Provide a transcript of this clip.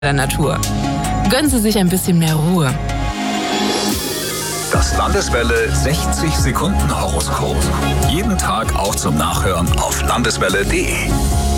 der Natur. Gönnen Sie sich ein bisschen mehr Ruhe. Das Landeswelle 60 Sekunden Horoskop. Jeden Tag auch zum Nachhören auf landeswelle.de.